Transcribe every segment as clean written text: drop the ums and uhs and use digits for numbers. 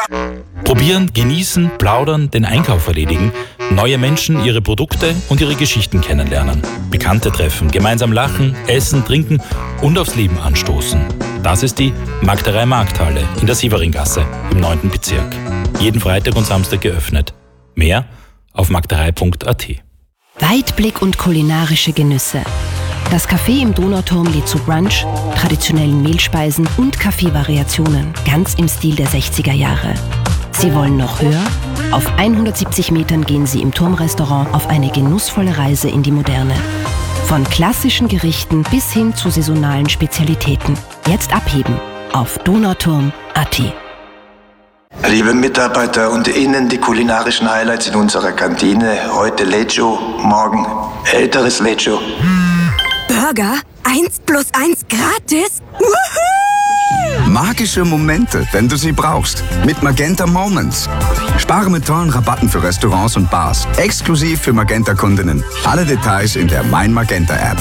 Probieren, genießen, plaudern, den Einkauf erledigen, neue Menschen, ihre Produkte und ihre Geschichten kennenlernen, Bekannte treffen, gemeinsam lachen, essen, trinken und aufs Leben anstoßen. Das ist die Magderei Markthalle in der Sieveringasse im 9. Bezirk. Jeden Freitag und Samstag geöffnet. Mehr auf magderei.at. Weitblick und kulinarische Genüsse. Das Café im Donauturm lädt zu Brunch, traditionellen Mehlspeisen und Kaffeevariationen, ganz im Stil der 60er Jahre. Sie wollen noch höher? Auf 170 Metern gehen Sie im Turmrestaurant auf eine genussvolle Reise in die Moderne. Von klassischen Gerichten bis hin zu saisonalen Spezialitäten. Jetzt abheben auf donauturm.at. Liebe Mitarbeiter und Ihnen die kulinarischen Highlights in unserer Kantine. Heute Lecho, morgen älteres Lecho. Burger? 1 + 1 gratis? Magische Momente, wenn du sie brauchst. Mit Magenta Moments. Spare mit tollen Rabatten für Restaurants und Bars. Exklusiv für Magenta-Kundinnen. Alle Details in der Mein Magenta App.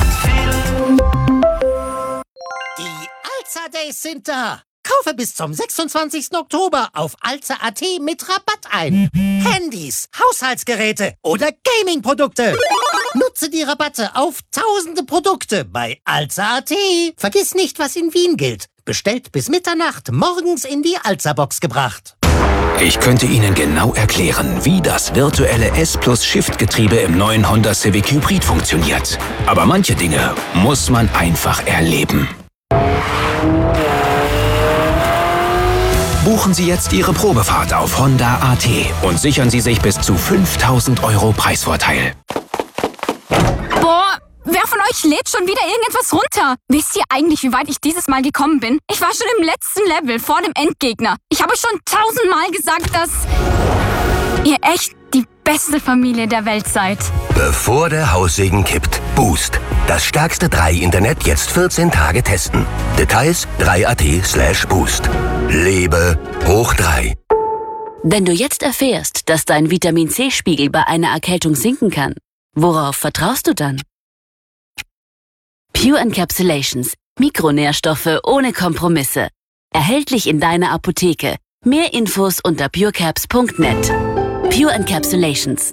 Die Alza Days sind da. Kaufe bis zum 26. Oktober auf alza.at mit Rabatt ein. Handys, Haushaltsgeräte oder Gaming-Produkte. Nutze die Rabatte auf tausende Produkte bei alza.at. Vergiss nicht, was in Wien gilt. Bestellt bis Mitternacht, morgens in die Alza-Box gebracht. Ich könnte Ihnen genau erklären, wie das virtuelle S+-Shift-Getriebe im neuen Honda Civic Hybrid funktioniert. Aber manche Dinge muss man einfach erleben. Buchen Sie jetzt Ihre Probefahrt auf Honda.at und sichern Sie sich bis zu 5.000 € Preisvorteil. Boah, wer von euch lädt schon wieder irgendetwas runter? Wisst ihr eigentlich, wie weit ich dieses Mal gekommen bin? Ich war schon im letzten Level, vor dem Endgegner. Ich habe euch schon 1000-mal gesagt, dass ihr echt die beste Familie der Welt seid. Bevor der Haussegen kippt. Boost. Das stärkste 3-Internet jetzt 14 Tage testen. Details 3.at/boost. Lebe hoch 3. Wenn du jetzt erfährst, dass dein Vitamin-C-Spiegel bei einer Erkältung sinken kann, worauf vertraust du dann? Pure Encapsulations. Mikronährstoffe ohne Kompromisse. Erhältlich in deiner Apotheke. Mehr Infos unter purecaps.net. Pure Encapsulations.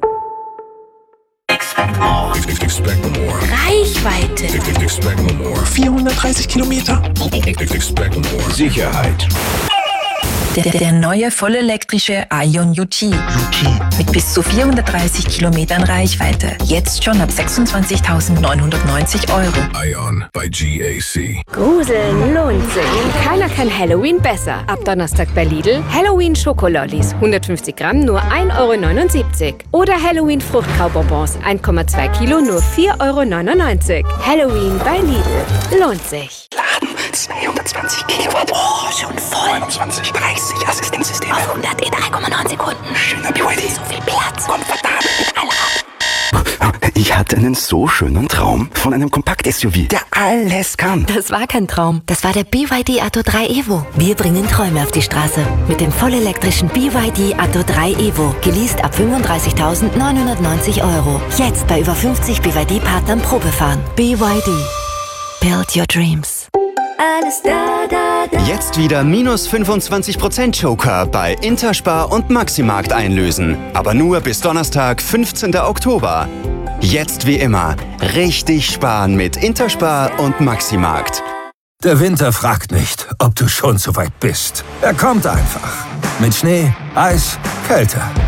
Reichweite. 430 Kilometer. Sicherheit. Der neue vollelektrische Ion UT. Mit bis zu 430 Kilometern Reichweite. Jetzt schon ab 26.990 €. Ion bei GAC. Gruseln lohnt sich. Keiner kann Halloween besser. Ab Donnerstag bei Lidl Halloween Schokolollis. 150 Gramm nur 1,79 €. Oder Halloween Fruchtkaubbonbons. 1,2 Kilo nur 4,99 €. Halloween bei Lidl. Lohnt sich. Laden 220 Kilowatt. Oh, schon voll. 29, 30 Assistenzsysteme. Auf 100 in 3,9 Sekunden. Schöner BYD. So viel Platz. Komfortabel mit Allrad. Ich hatte einen so schönen Traum von einem Kompakt-SUV, der alles kann. Das war kein Traum. Das war der BYD Atto 3 Evo. Wir bringen Träume auf die Straße. Mit dem vollelektrischen BYD Atto 3 Evo. Geleast ab 35.990 €. Jetzt bei über 50 BYD-Partnern Probefahren. BYD. Build your dreams. Alles da. Jetzt wieder minus 25% Joker bei Interspar und Maximarkt einlösen. Aber nur bis Donnerstag, 15. Oktober. Jetzt wie immer, richtig sparen mit Interspar und Maximarkt. Der Winter fragt nicht, ob du schon so weit bist. Er kommt einfach. Mit Schnee, Eis, Kälte.